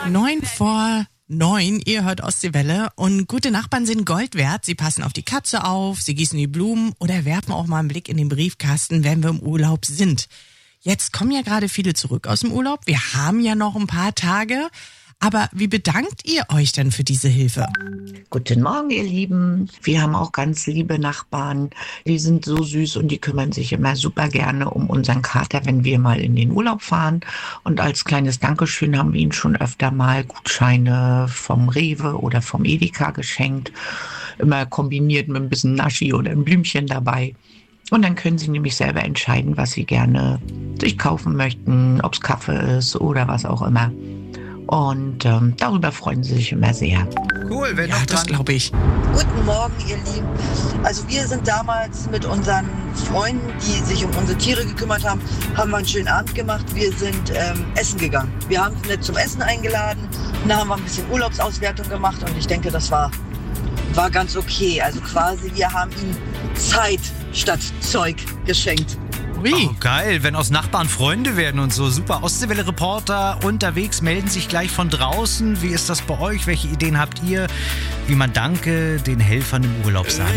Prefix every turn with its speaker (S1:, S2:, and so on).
S1: 9:09, ihr hört Ostseewelle und gute Nachbarn sind Gold wert. Sie passen auf die Katze auf, sie gießen die Blumen oder werfen auch mal einen Blick in den Briefkasten, wenn wir im Urlaub sind. Jetzt kommen ja gerade viele zurück aus dem Urlaub. Wir haben ja noch ein paar Tage. Aber wie bedankt ihr euch denn für diese Hilfe?
S2: Guten Morgen, ihr Lieben. Wir haben auch ganz liebe Nachbarn. Die sind so süß und die kümmern sich immer super gerne um unseren Kater, wenn wir mal in den Urlaub fahren. Und als kleines Dankeschön haben wir ihnen schon öfter mal Gutscheine vom Rewe oder vom Edeka geschenkt. Immer kombiniert mit ein bisschen Naschi oder ein Blümchen dabei. Und dann können sie nämlich selber entscheiden, was sie gerne sich kaufen möchten, ob es Kaffee ist oder was auch immer. Und darüber freuen sie sich immer sehr.
S3: Cool, wenn
S1: Ja,
S3: noch
S1: das
S3: dran.
S1: glaube ich.
S4: Guten Morgen, ihr Lieben. Also wir sind damals mit unseren Freunden, die sich um unsere Tiere gekümmert haben, haben wir einen schönen Abend gemacht. Wir sind essen gegangen. Wir haben sie nicht zum Essen eingeladen. Und da haben wir ein bisschen Urlaubsauswertung gemacht und ich denke, das war ganz okay. Also quasi, wir haben ihnen Zeit statt Zeug geschenkt.
S1: Ui.
S3: Oh, geil, wenn aus Nachbarn Freunde werden und so. Super. Ostseewelle-Reporter unterwegs, melden sich gleich von draußen. Wie ist das bei euch? Welche Ideen habt ihr, wie man Danke den Helfern im Urlaub sagt?